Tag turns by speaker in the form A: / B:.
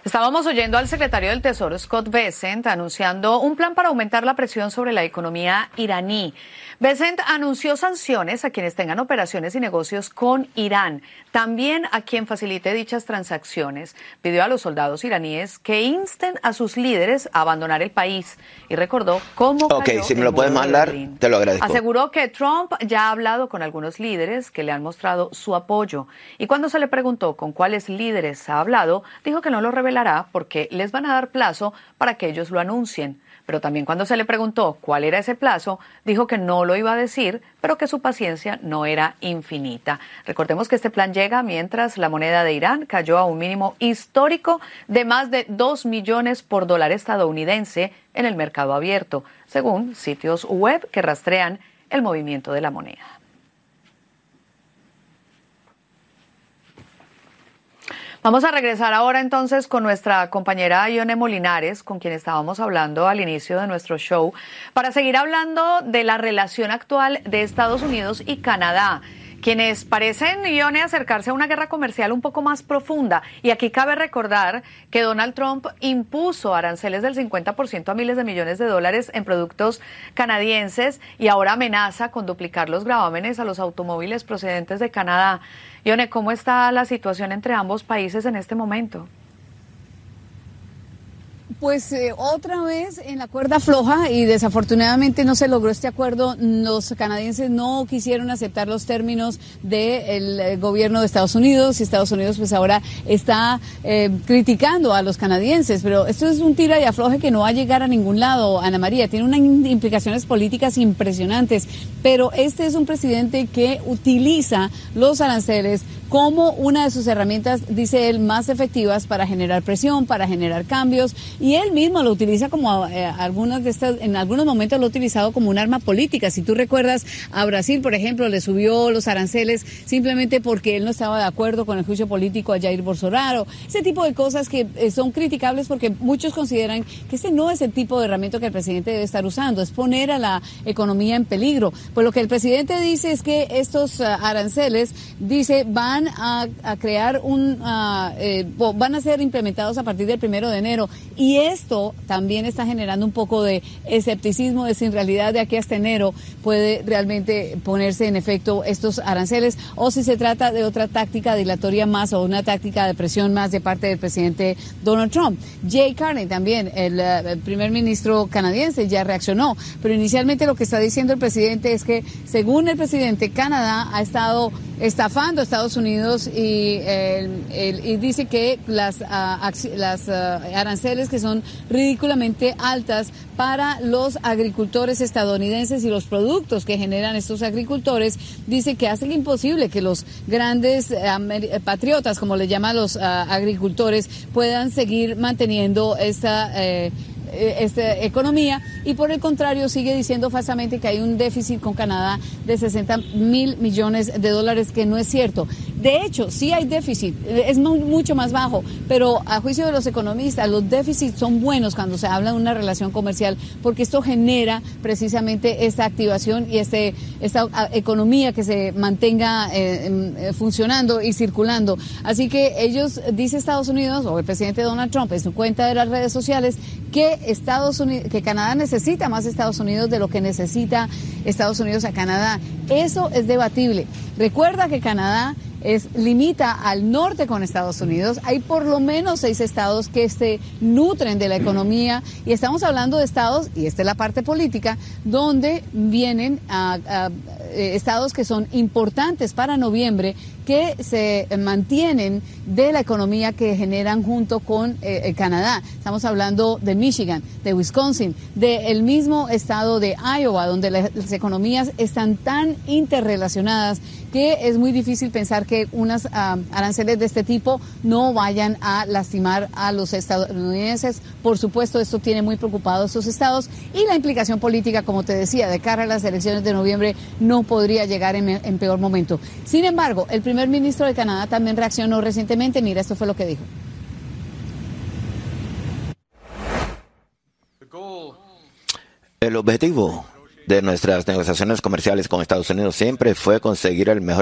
A: Estábamos oyendo al secretario del Tesoro, Scott Bessent, anunciando un plan para aumentar la presión sobre la economía iraní. Bessent anunció sanciones a quienes tengan operaciones y negocios con Irán, también a quien facilite dichas transacciones. Pidió a los soldados iraníes que insten a sus líderes a abandonar el país y recordó cómo cayó
B: si me lo puedes mandar, te lo agradezco.
A: Aseguró que Trump ya ha hablado con algunos líderes que le han mostrado su apoyo y cuando se le preguntó con cuáles líderes ha hablado, dijo que no lo revelará porque les van a dar plazo para que ellos lo anuncien. Pero también cuando se le preguntó cuál era ese plazo, dijo que no lo iba a decir, pero que su paciencia no era infinita. Recordemos que este plan llega mientras la moneda de Irán cayó a un mínimo histórico de más de 2 millones por dólar estadounidense en el mercado abierto, según sitios web que rastrean el movimiento de la moneda. Vamos a regresar ahora entonces con nuestra compañera Ione Molinares, con quien estábamos hablando al inicio de nuestro show, para seguir hablando de la relación actual de Estados Unidos y Canadá, quienes parecen, Ione, acercarse a una guerra comercial un poco más profunda. Y aquí cabe recordar que Donald Trump impuso aranceles del 50% a miles de millones de dólares en productos canadienses y ahora amenaza con duplicar los gravámenes a los automóviles procedentes de Canadá. Ione, ¿cómo está la situación entre ambos países en este momento?
C: Pues otra vez en la cuerda floja y desafortunadamente no se logró este acuerdo. Los canadienses no quisieron aceptar los términos del gobierno de Estados Unidos y Estados Unidos pues ahora está criticando a los canadienses, pero esto es un tira y afloje que no va a llegar a ningún lado, Ana María, tiene unas implicaciones políticas impresionantes, pero este es un presidente que utiliza los aranceles como una de sus herramientas, dice él, más efectivas para generar presión, para generar cambios, y él mismo lo utiliza como en algunos momentos lo ha utilizado como un arma política. Si tú recuerdas, a Brasil, por ejemplo, le subió los aranceles simplemente porque él no estaba de acuerdo con el juicio político a Jair Bolsonaro. Ese tipo de cosas que son criticables porque muchos consideran que este no es el tipo de herramienta que el presidente debe estar usando, es poner a la economía en peligro. Pues lo que el presidente dice es que estos aranceles, dice, van a crear van a ser implementados a partir del 1 de enero y esto también está generando un poco de escepticismo de si en realidad de aquí hasta enero puede realmente ponerse en efecto estos aranceles o si se trata de otra táctica dilatoria más o una táctica de presión más de parte del presidente Donald Trump. Jay Carney también, el primer ministro canadiense, ya reaccionó, pero inicialmente lo que está diciendo el presidente es que según el presidente, Canadá ha estado estafando a Estados Unidos y dice que las aranceles que son ridículamente altas para los agricultores estadounidenses y los productos que generan estos agricultores, dice que hacen imposible que los grandes patriotas, como le llaman los agricultores, puedan seguir manteniendo esta economía y por el contrario sigue diciendo falsamente que hay un déficit con Canadá de 60,000 millones de dólares, que no es cierto. De hecho, sí hay déficit, es mucho más bajo, pero a juicio de los economistas, los déficits son buenos cuando se habla de una relación comercial porque esto genera precisamente esta activación y esta economía que se mantenga funcionando y circulando. Así que ellos, dice Estados Unidos, o el presidente Donald Trump en su cuenta de las redes sociales, que Canadá necesita más Estados Unidos de lo que necesita Estados Unidos a Canadá. Eso es debatible. Recuerda que Canadá limita al norte con Estados Unidos. Hay por lo menos 6 estados que se nutren de la economía y estamos hablando de estados, y esta es la parte política, donde vienen estados que son importantes para noviembre, que se mantienen de la economía que generan junto con Canadá. Estamos hablando de Michigan, de Wisconsin, del mismo estado de Iowa, donde las economías están tan interrelacionadas que es muy difícil pensar que unas aranceles de este tipo no vayan a lastimar a los estadounidenses. Por supuesto, esto tiene muy preocupados a estos estados y la implicación política, como te decía, de cara a las elecciones de noviembre no podría llegar en peor momento. Sin embargo, el primer ministro de Canadá también reaccionó recientemente. Mira, esto fue lo que dijo.
B: El objetivo de nuestras negociaciones comerciales con Estados Unidos siempre fue conseguir el mejor